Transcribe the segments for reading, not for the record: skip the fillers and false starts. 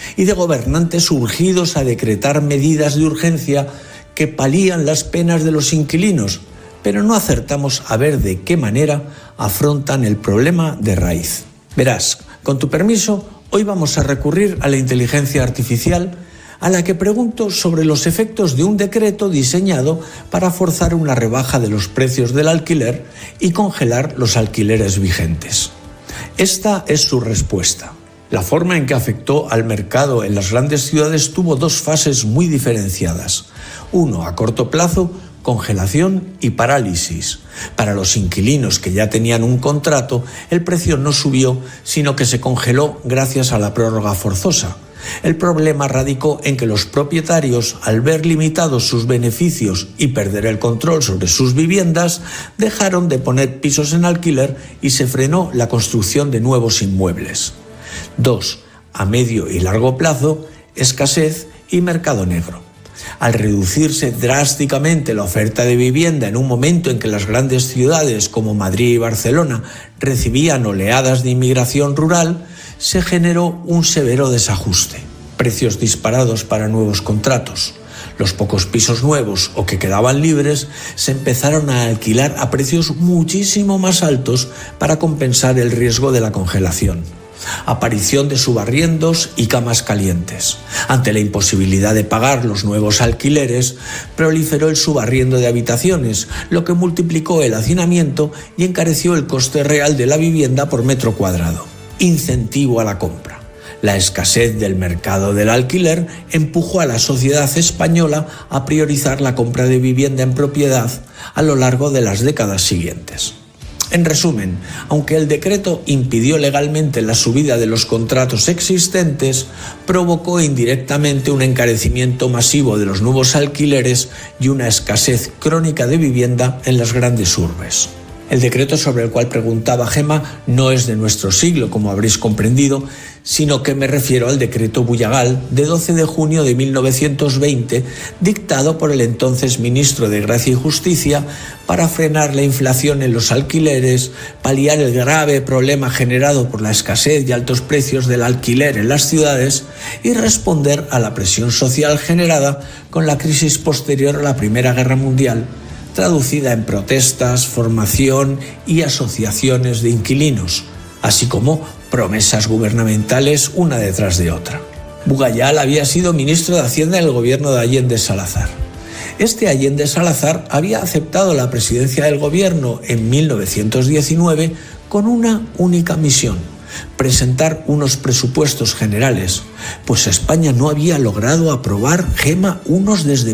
y de gobernantes urgidos a decretar medidas de urgencia que palían las penas de los inquilinos, pero no acertamos a ver de qué manera afrontan el problema de raíz. Verás, con tu permiso, hoy vamos a recurrir a la inteligencia artificial, a la que pregunto sobre los efectos de un decreto diseñado para forzar una rebaja de los precios del alquiler y congelar los alquileres vigentes. Esta es su respuesta. La forma en que afectó al mercado en las grandes ciudades tuvo dos fases muy diferenciadas. Uno, a corto plazo, congelación y parálisis. Para los inquilinos que ya tenían un contrato, el precio no subió, sino que se congeló gracias a la prórroga forzosa. El problema radicó en que los propietarios, al ver limitados sus beneficios y perder el control sobre sus viviendas, dejaron de poner pisos en alquiler y se frenó la construcción de nuevos inmuebles. 2. A medio y largo plazo, escasez y mercado negro. Al reducirse drásticamente la oferta de vivienda en un momento en que las grandes ciudades como Madrid y Barcelona recibían oleadas de inmigración rural, se generó un severo desajuste. Precios disparados para nuevos contratos. Los pocos pisos nuevos o que quedaban libres se empezaron a alquilar a precios muchísimo más altos para compensar el riesgo de la congelación. Aparición de subarriendos y camas calientes. Ante la imposibilidad de pagar los nuevos alquileres, proliferó el subarriendo de habitaciones, lo que multiplicó el hacinamiento y encareció el coste real de la vivienda por metro cuadrado. Incentivo a la compra. La escasez del mercado del alquiler empujó a la sociedad española a priorizar la compra de vivienda en propiedad a lo largo de las décadas siguientes. En resumen, aunque el decreto impidió legalmente la subida de los contratos existentes, provocó indirectamente un encarecimiento masivo de los nuevos alquileres y una escasez crónica de vivienda en las grandes urbes. El decreto sobre el cual preguntaba Gemma no es de nuestro siglo, como habréis comprendido, sino que me refiero al decreto Bujagal de 12 de junio de 1920, dictado por el entonces ministro de Gracia y Justicia para frenar la inflación en los alquileres, paliar el grave problema generado por la escasez y altos precios del alquiler en las ciudades y responder a la presión social generada con la crisis posterior a la Primera Guerra Mundial, traducida en protestas, formación y asociaciones de inquilinos, así como promesas gubernamentales una detrás de otra. Bujagal había sido ministro de Hacienda en el gobierno de Allende Salazar. Este Allende Salazar había aceptado la presidencia del gobierno en 1919 con una única misión: presentar unos presupuestos generales, pues España no había logrado aprobar, Gemma, unos desde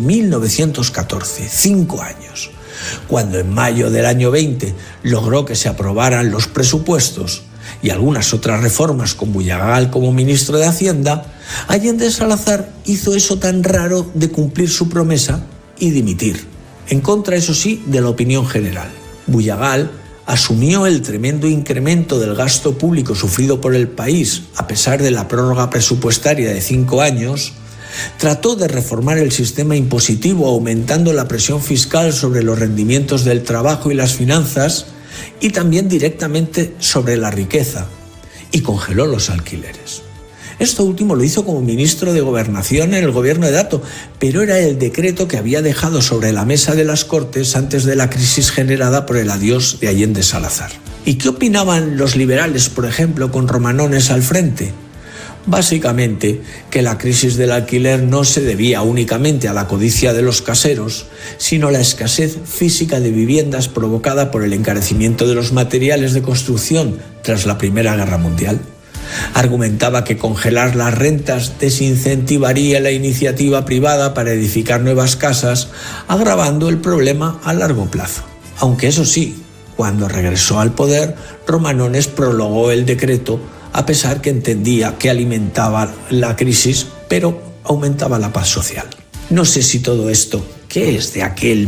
1914, 5 años. Cuando en mayo del año 20 logró que se aprobaran los presupuestos y algunas otras reformas con Bujagal como ministro de Hacienda, Allende Salazar hizo eso tan raro de cumplir su promesa y dimitir, en contra, eso sí, de la opinión general. Bujagal asumió el tremendo incremento del gasto público sufrido por el país a pesar de la prórroga presupuestaria de 5 años, trató de reformar el sistema impositivo aumentando la presión fiscal sobre los rendimientos del trabajo y las finanzas y también directamente sobre la riqueza, y congeló los alquileres. Esto último lo hizo como ministro de Gobernación en el gobierno de Dato, pero era el decreto que había dejado sobre la mesa de las Cortes antes de la crisis generada por el adiós de Allende Salazar. ¿Y qué opinaban los liberales, por ejemplo, con Romanones al frente? Básicamente, que la crisis del alquiler no se debía únicamente a la codicia de los caseros, sino a la escasez física de viviendas provocada por el encarecimiento de los materiales de construcción tras la Primera Guerra Mundial. Argumentaba que congelar las rentas desincentivaría la iniciativa privada para edificar nuevas casas, agravando el problema a largo plazo. Aunque eso sí, cuando regresó al poder, Romanones prolongó el decreto a pesar que entendía que alimentaba la crisis, pero aumentaba la paz social. No sé si todo esto, que es de aquel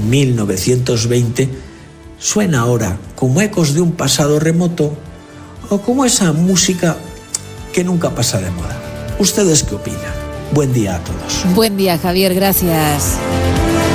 1920, suena ahora como ecos de un pasado remoto o como esa música que nunca pasa de moda. ¿Ustedes qué opinan? Buen día a todos. Buen día, Javier, gracias.